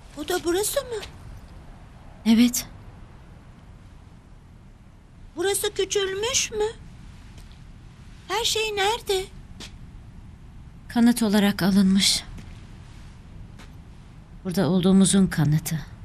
O da burası mı? Evet. Burası küçülmüş mü? Her şey nerede? Kanıt olarak alınmış. Burada olduğumuzun kanıtı.